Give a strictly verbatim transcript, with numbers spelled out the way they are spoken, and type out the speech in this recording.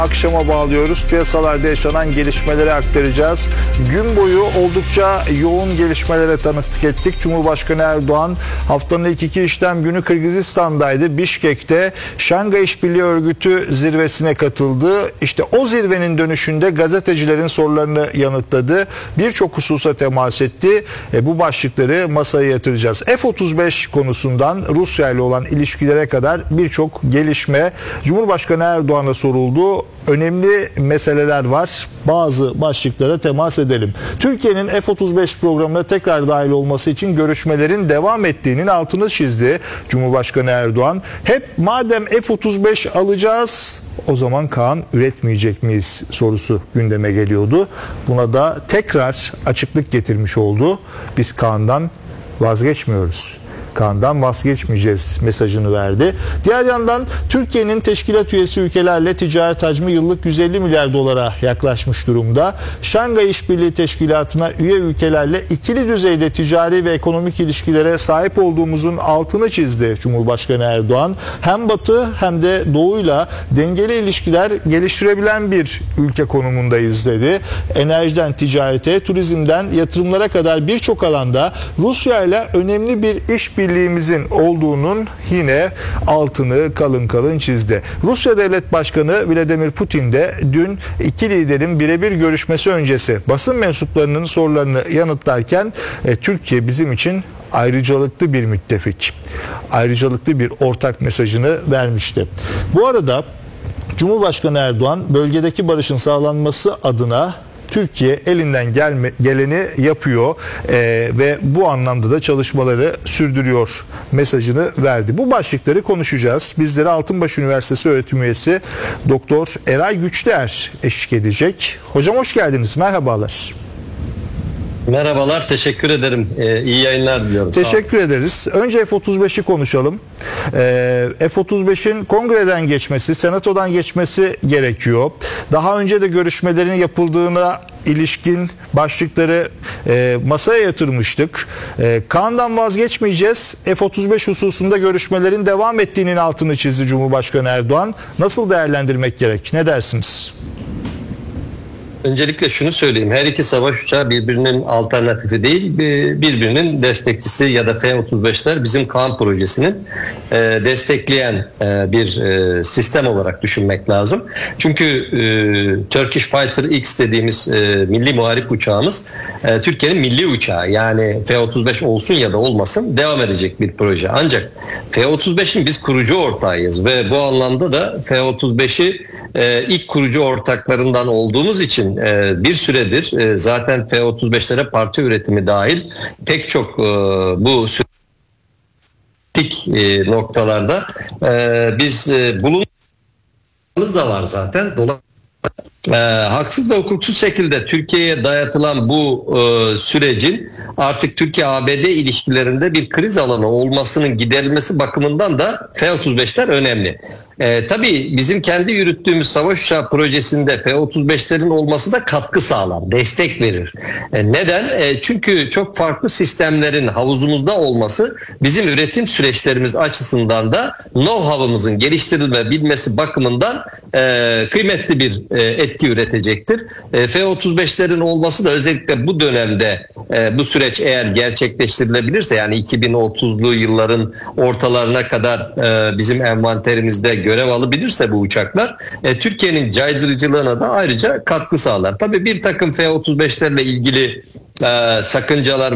Akşama bağlıyoruz. Piyasalarda yaşanan gelişmeleri aktaracağız. Gün boyu oldukça yoğun gelişmelere tanıklık ettik. Cumhurbaşkanı Erdoğan haftanın ilk iki işlem günü Kırgızistan'daydı. Bişkek'te Şangay İşbirliği Örgütü zirvesine katıldı. İşte o zirvenin dönüşünde gazetecilerin sorularını yanıtladı. Birçok hususa temas etti. E, bu başlıkları masaya yatıracağız. F otuz beş konusundan Rusya ile olan ilişkilere kadar birçok gelişme Cumhurbaşkanı Erdoğan'a soruldu. Önemli meseleler var. Bazı başlıklara temas edelim. Türkiye'nin F otuz beş programına tekrar dahil olması için görüşmelerin devam ettiğinin altını çizdi Cumhurbaşkanı Erdoğan. Hep madem F otuz beş alacağız, o zaman Kaan üretmeyecek miyiz sorusu gündeme geliyordu. Buna da tekrar açıklık getirmiş oldu. Biz Kaan'dan vazgeçmiyoruz. Kaan'dan vazgeçmeyeceğiz mesajını verdi. Diğer yandan Türkiye'nin teşkilat üyesi ülkelerle ticaret hacmi yıllık yüz elli milyar dolara yaklaşmış durumda. Şangay İşbirliği Teşkilatı'na üye ülkelerle ikili düzeyde ticari ve ekonomik ilişkilere sahip olduğumuzun altını çizdi Cumhurbaşkanı Erdoğan. Hem Batı hem de Doğu'yla dengeli ilişkiler geliştirebilen bir ülke konumundayız dedi. Enerjiden ticarete, turizmden yatırımlara kadar birçok alanda Rusya ile önemli bir iş birliğimizin olduğunun yine altını kalın kalın çizdi. Rusya Devlet Başkanı Vladimir Putin de dün iki liderin birebir görüşmesi öncesi basın mensuplarının sorularını yanıtlarken e, Türkiye bizim için ayrıcalıklı bir müttefik, ayrıcalıklı bir ortak mesajını vermişti. Bu arada Cumhurbaşkanı Erdoğan bölgedeki barışın sağlanması adına Türkiye elinden gelme, geleni yapıyor ee, ve bu anlamda da çalışmaları sürdürüyor mesajını verdi. Bu başlıkları konuşacağız. Bizlere Altınbaş Üniversitesi öğretim üyesi Doktor Eray Güçler eşlik edecek. Hocam hoş geldiniz. Merhabalar. Merhabalar, teşekkür ederim. Ee, iyi yayınlar diliyorum. Teşekkür ederiz. Önce F otuz beşi konuşalım. Ee, F otuz beşin kongreden geçmesi, senatodan geçmesi gerekiyor. Daha önce de görüşmelerin yapıldığına ilişkin başlıkları e, masaya yatırmıştık. E, Kaan'dan vazgeçmeyeceğiz. F otuz beş hususunda görüşmelerin devam ettiğinin altını çizdi Cumhurbaşkanı Erdoğan. Nasıl değerlendirmek gerek? Ne dersiniz? Öncelikle şunu söyleyeyim. Her iki savaş uçağı birbirinin alternatifi değil, birbirinin destekçisi ya da F otuz beşler bizim Kaan projesinin destekleyen bir sistem olarak düşünmek lazım. Çünkü Turkish Fighter X dediğimiz milli muharip uçağımız Türkiye'nin milli uçağı. Yani F otuz beş olsun ya da olmasın devam edecek bir proje. Ancak F otuz beşin biz kurucu ortağıyız ve bu anlamda da F otuz beşi ilk kurucu ortaklarından olduğumuz için bir süredir zaten F otuz beşlere parça üretimi dahil pek çok bu kritik noktalarda biz bulunmamız da var zaten. Dolayısıyla E, haksız ve hukuksuz şekilde Türkiye'ye dayatılan bu e, sürecin artık Türkiye-A B D ilişkilerinde bir kriz alanı olmasının giderilmesi bakımından da F otuz beşler önemli. E, tabii bizim kendi yürüttüğümüz savaş uçağı projesinde F otuz beşlerin olması da katkı sağlar, destek verir. E, neden? E, çünkü çok farklı sistemlerin havuzumuzda olması bizim üretim süreçlerimiz açısından da know-how'ımızın geliştirilmebilmesi bakımından e, kıymetli bir e, etki üretecektir. E, F otuz beşlerin olması da özellikle bu dönemde e, bu süreç eğer gerçekleştirilebilirse, yani iki bin otuzlu yılların ortalarına kadar e, bizim envanterimizde görev alabilirse bu uçaklar e, Türkiye'nin caydırıcılığına da ayrıca katkı sağlar. Tabii bir takım F otuz beşlerle ilgili e, sakıncalar